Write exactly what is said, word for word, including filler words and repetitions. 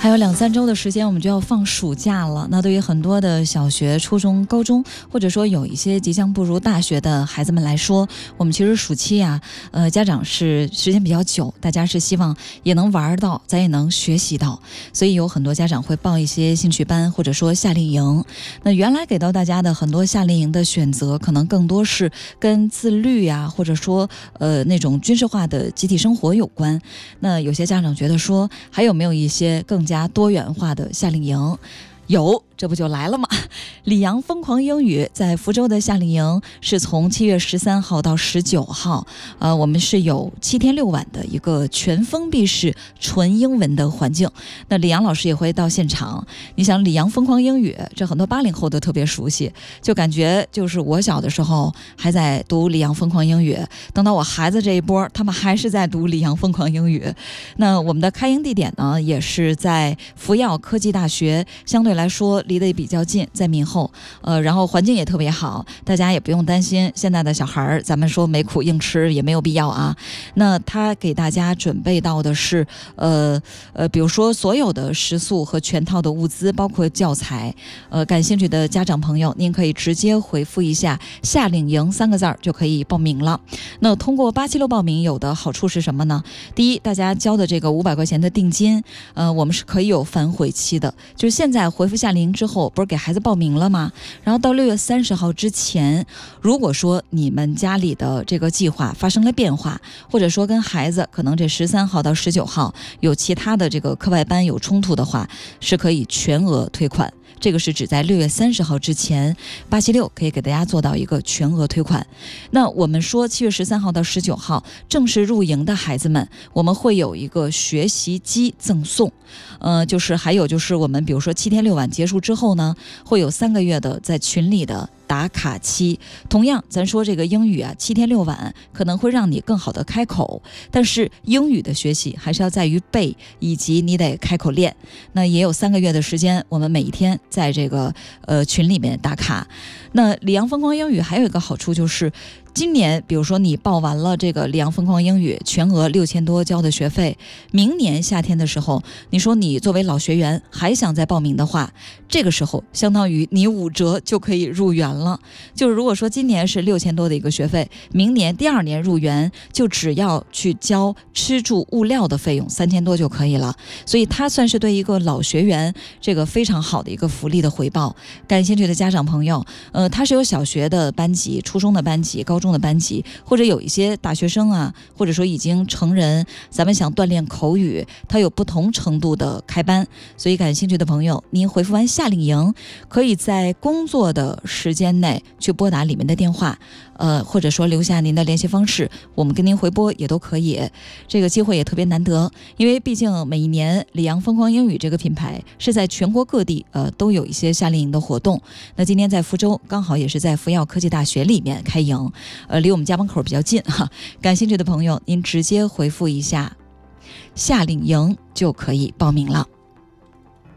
还有两三周的时间我们就要放暑假了，那对于很多的小学、初中、高中，或者说有一些即将步入大学的孩子们来说，我们其实暑期啊，呃，家长是时间比较久，大家是希望也能玩到，咱也能学习到，所以有很多家长会报一些兴趣班，或者说夏令营。那原来给到大家的很多夏令营的选择，可能更多是跟自律呀、啊，或者说呃那种军事化的集体生活有关。那有些家长觉得说，还有没有一些更加多元化的夏令营？有，这不就来了吗？里昂疯狂英语在福州的夏令营是从七月十三号到十九号，呃，我们是有七天六晚的一个全封闭式纯英文的环境。那里昂老师也会到现场。你想，里昂疯狂英语，这很多八零后都特别熟悉，就感觉就是我小的时候还在读里昂疯狂英语，等到我孩子这一波，他们还是在读里昂疯狂英语。那我们的开营地点呢，也是在福耀科技大学，相对来说离得比较近，在闽后，呃，然后环境也特别好，大家也不用担心现在的小孩儿，咱们说没苦硬吃也没有必要啊。那他给大家准备到的是，呃呃，比如说所有的食宿和全套的物资，包括教材。呃，感兴趣的家长朋友，您可以直接回复一下“夏令营”三个字儿就可以报名了。那通过八七六报名有的好处是什么呢？第一，大家交的这个五百块钱的定金，呃，我们是可以有反悔期的，就是现在回复夏令营之后，不是给孩子报名了吗？然后到六月三十号之前，如果说你们家里的这个计划发生了变化，或者说跟孩子可能这十三号到十九号有其他的这个课外班有冲突的话，是可以全额退款。这个是指在六月三十号之前，八七六可以给大家做到一个全额退款。那我们说七月十三号到十九号正式入营的孩子们，我们会有一个学习机赠送。呃，就是还有就是我们比如说七天六晚结束之后呢，会有三个月的在群里的打卡期。同样咱说这个英语啊，七天六晚可能会让你更好的开口，但是英语的学习还是要在于背，以及你得开口练。那也有三个月的时间，我们每一天在这个呃群里面打卡。那里昂疯狂英语还有一个好处就是，今年比如说你报完了这个里昂疯狂英语全额六千多交的学费，明年夏天的时候，你说你作为老学员还想再报名的话，这个时候相当于你五折就可以入园了。就是如果说今年是六千多的一个学费，明年第二年入园就只要去交吃住物料的费用三千多就可以了。所以它算是对一个老学员这个非常好的一个福利的回报。感兴趣的家长朋友，呃，它是有小学的班级、初中的班级、高中的班级，或者有一些大学生啊，或者说已经成人，咱们想锻炼口语，它有不同程度的开班。所以感兴趣的朋友，您回复完夏令营，可以在工作的时间内去拨打里面的电话，呃，或者说留下您的联系方式，我们跟您回拨也都可以。这个机会也特别难得，因为毕竟每一年里昂疯狂英语这个品牌是在全国各地呃都有一些夏令营的活动。那今天在福州，刚好也是在福耀科技大学里面开营，呃，离我们家门口比较近哈。感兴趣的朋友，您直接回复一下夏令营就可以报名了。